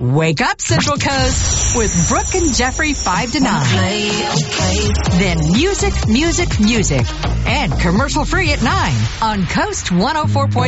Wake up, Central Coast, with Brooke and Jeffrey 5 to 9. Then music, and commercial free at 9 on Coast 104.1.